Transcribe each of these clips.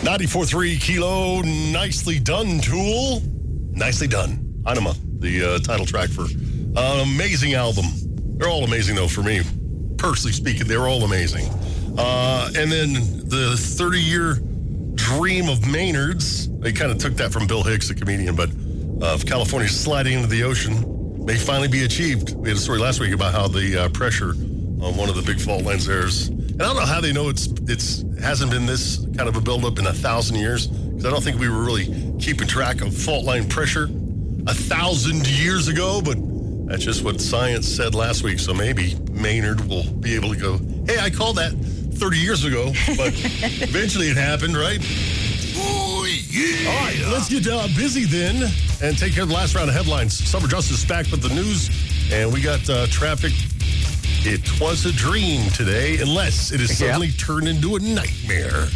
94.3 Kilo, nicely done, Tool. Nicely done. Anima, the title track for an amazing album. They're all amazing, though, for me. Personally speaking, they're all amazing. And then the 30-year dream of Maynard's, they kind of took that from Bill Hicks, the comedian, but of California sliding into the ocean may finally be achieved. We had a story last week about how the pressure on one of the big fault lines there is. And I don't know how they know it's hasn't been this kind of a buildup in 1,000 years, because I don't think we were really keeping track of fault line pressure 1,000 years ago, but that's just what science said last week. So maybe Maynard will be able to go, hey, I called that 30 years ago, but eventually it happened, right? Oh, yeah. All right, let's get busy then and take care of the last round of headlines. Summer Justice is back with the news, and we got traffic. It was a dream today, unless it has suddenly turned into a nightmare.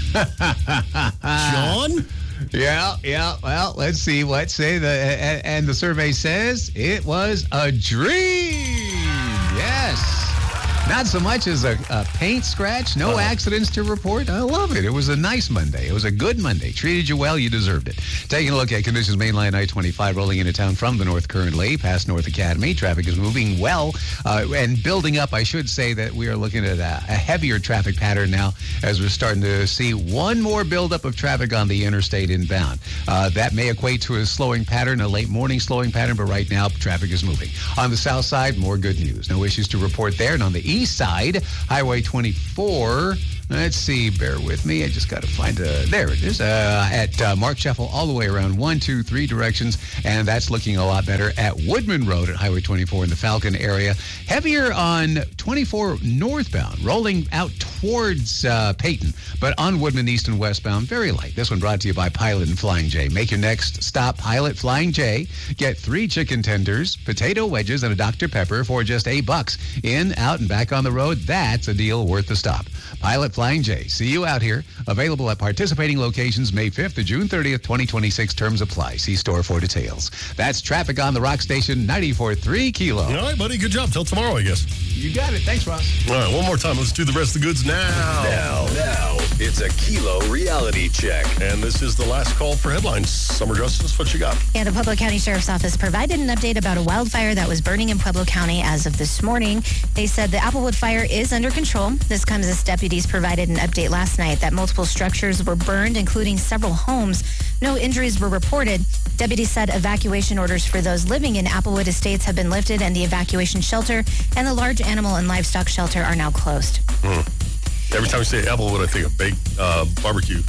John? Yeah. Well, let's see what and the survey says it was a dream. Yes. Not so much as a paint scratch, no accidents to report. I love it. It was a nice Monday. It was a good Monday. Treated you well, you deserved it. Taking a look at conditions, mainline I-25 rolling into town from the north currently, past North Academy. Traffic is moving well and building up. I should say that we are looking at a heavier traffic pattern now as we're starting to see one more buildup of traffic on the interstate inbound. That may equate to a slowing pattern, a late morning slowing pattern, but right now traffic is moving. On the south side, more good news. No issues to report there. And on the east side, Highway 24, let's see, bear with me. I just got to find there it is, at Mark Sheffel all the way around 1, 2, 3 directions, and that's looking a lot better at Woodman Road at Highway 24 in the Falcon area. Heavier on 24 northbound, rolling out towards Peyton, but on Woodman east and westbound, very light. This one brought to you by Pilot and Flying J. Make your next stop Pilot Flying J. Get 3 chicken tenders, potato wedges, and a Dr. Pepper for just $8. In, out, and back on the road. That's a deal worth the stop. Pilot Flying J. See you out here. Available at participating locations May 5th to June 30th, 2026. Terms apply. See store for details. That's traffic on the Rock Station 94.3 Kilo. All right, buddy. Good job. Till tomorrow, I guess. You got it. Thanks, Ross. All right, one more time. Let's do the rest of the goods now. Now, it's a Kilo reality check. And this is the last call for headlines. Summer Justice, what you got? Yeah, the Pueblo County Sheriff's Office provided an update about a wildfire that was burning in Pueblo County as of this morning. They said the Applewood fire is under control. This comes as deputies provided an update last night that multiple structures were burned, including several homes. No injuries were reported. Deputies said evacuation orders for those living in Applewood Estates have been lifted, and the evacuation shelter and the large animal and livestock shelter are now closed. Every time we say Applewood, I think of baked barbecue.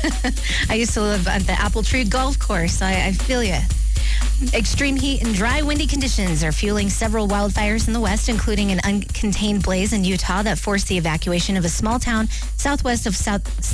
I used to live at the Apple Tree Golf Course. I feel you. Extreme heat and dry, windy conditions are fueling several wildfires in the west, including an uncontained blaze in Utah that forced the evacuation of a small town southwest of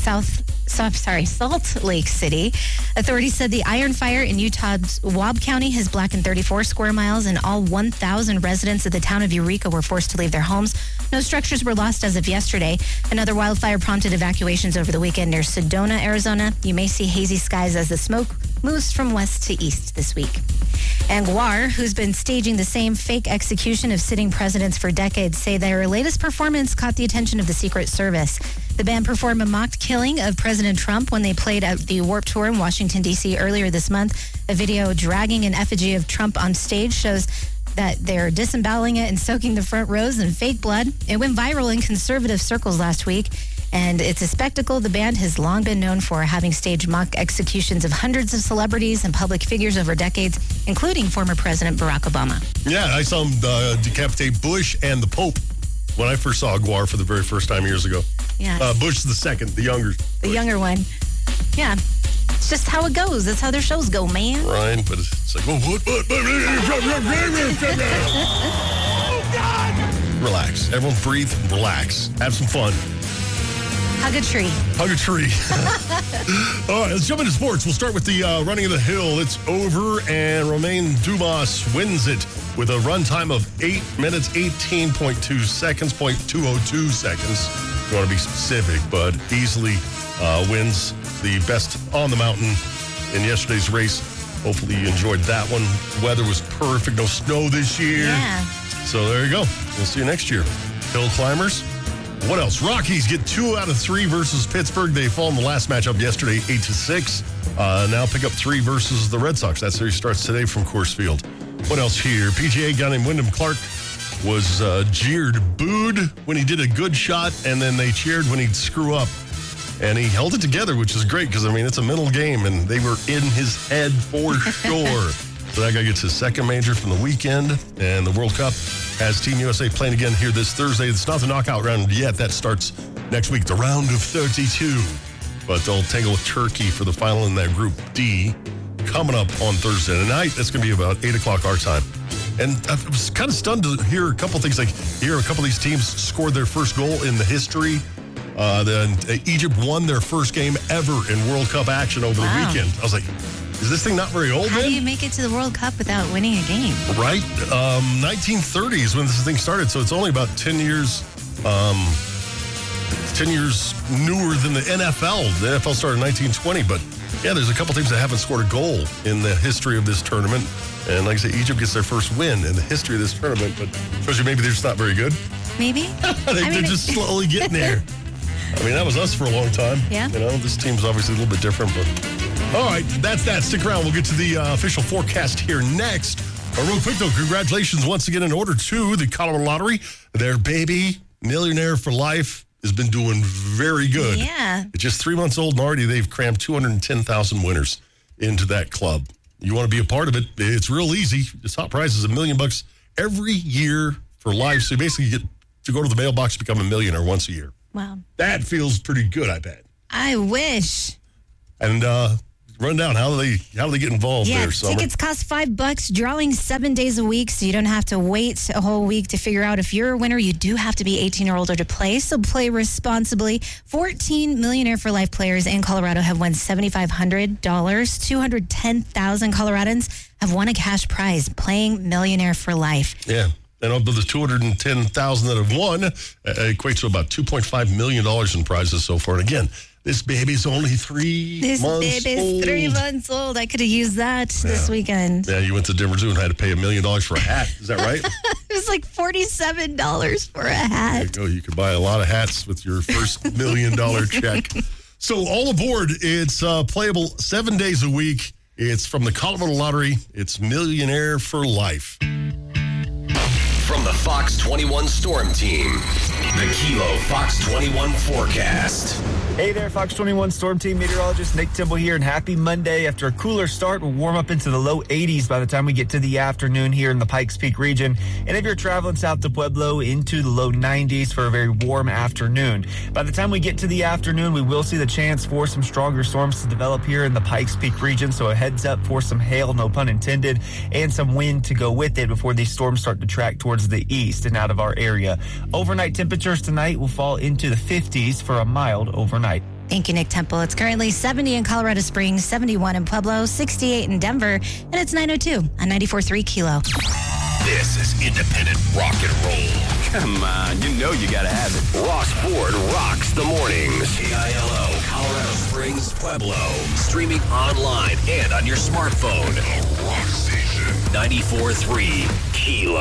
Salt Lake City. Authorities said the Iron Fire in Utah's Wab County has blackened 34 square miles, and all 1,000 residents of the town of Eureka were forced to leave their homes. No structures were lost as of yesterday. Another wildfire prompted evacuations over the weekend near Sedona, Arizona. You may see hazy skies as the smoke moves from west to east this week. And GWAR, who's been staging the same fake execution of sitting presidents for decades, say their latest performance caught the attention of the Secret Service. The band performed a mocked killing of President Trump when they played at the Warped Tour in Washington, D.C. earlier this month. A video dragging an effigy of Trump on stage shows that they're disemboweling it and soaking the front rows in fake blood. It went viral in conservative circles last week, and it's a spectacle the band has long been known for, having staged mock executions of hundreds of celebrities and public figures over decades, including former President Barack Obama. Yeah, I saw him decapitate Bush and the Pope when I first saw GWAR for the very first time years ago. Yeah. Bush the second, the younger. The younger one. Yeah. It's just how it goes. That's how their shows go, man. Right, but it's like, what? Oh, God! Relax. Everyone breathe, relax. Have some fun. Hug a tree. Hug a tree. All right, let's jump into sports. We'll start with the running of the hill. It's over, and Romain Dumas wins it with a run time of 8 minutes, 18.2 seconds, 0.202 seconds. You want to be specific, but easily wins the best on the mountain in yesterday's race. Hopefully you enjoyed that one. Weather was perfect. No snow this year. Yeah. So there you go. We'll see you next year. Hill climbers, What else? Rockies get 2 out of 3 versus Pittsburgh. They fall in the last matchup yesterday, 8-6. Now pick up 3 versus the Red Sox. That series starts today from Coors Field. What else here? PGA guy named Wyndham Clark was jeered, booed when he did a good shot, and then they cheered when he'd screw up. And he held it together, which is great because, I mean, it's a mental game, and they were in his head for sure. So that guy gets his second major from the weekend, and the World Cup has Team USA playing again here this Thursday. It's not the knockout round yet. That starts next week, the round of 32. But they'll tangle with Turkey for the final in that Group D coming up on Thursday tonight. That's going to be about 8 o'clock our time. And I was kind of stunned to hear a couple things, like a couple of these teams scored their first goal in the history. Then Egypt won their first game ever in World Cup action over the weekend. I was like, is this thing not very old? How do you make it to the World Cup without winning a game? Right. 1930s when this thing started, so it's only about 10 years 10 years newer than the NFL. The NFL started in 1920, but yeah, there's a couple teams that haven't scored a goal in the history of this tournament. And like I said, Egypt gets their first win in the history of this tournament, but shows you maybe they're just not very good. Maybe. They're just slowly getting there. I mean, that was us for a long time. Yeah. You know, this team's obviously a little bit different, but all right, that's that. Stick around. We'll get to the official forecast here next. Real quick, though, congratulations once again in order to the Colorado Lottery. Their baby, Millionaire for Life, has been doing very good. Yeah. It's just 3 months old, and already they've crammed 210,000 winners into that club. You want to be a part of it? It's real easy. The top prize is $1 million every year for life. So you basically get to go to the mailbox and become a millionaire once a year. Wow. That feels pretty good, I bet. I wish. And run down, how do they get involved there, Summer? Tickets cost $5, drawing 7 days a week, so you don't have to wait a whole week to figure out if you're a winner. You do have to be 18 or older to play, so play responsibly. 14 Millionaire for Life players in Colorado have won $7,500. 210,000 Coloradans have won a cash prize playing Millionaire for Life. Yeah. And of the 210,000 that have won, equates to about $2.5 million in prizes so far. And again, this baby's only 3 months old. This baby's 3 months old. I could have used that this weekend. Yeah, you went to Denver Zoo and had to pay $1 million for a hat. Is that right? It was like $47 for a hat. There you go. You could buy a lot of hats with your first $1 million check. So all aboard. It's playable 7 days a week. It's from the Colorado Lottery. It's Millionaire for Life. From the Fox 21 Storm Team, the Kilo Fox 21 forecast. Hey there, Fox 21 Storm Team meteorologist Nick Timble here, and happy Monday. After a cooler start, we'll warm up into the low 80s by the time we get to the afternoon here in the Pikes Peak region. And if you're traveling south to Pueblo, into the low 90s for a very warm afternoon. By the time we get to the afternoon, we will see the chance for some stronger storms to develop here in the Pikes Peak region. So a heads up for some hail, no pun intended, and some wind to go with it before these storms start to track towards the east and out of our area. Overnight temperatures tonight will fall into the 50s for a mild overnight. Thank you, Nick Temple. It's currently 70 in Colorado Springs, 71 in Pueblo, 68 in Denver, and it's 902 on 94.3 Kilo. This is independent rock and roll. Come on, you know you gotta have it. Ross Ford rocks the mornings. KILO, Colorado Springs, Pueblo. Streaming online and on your smartphone. A rock station. 94.3 Kilo.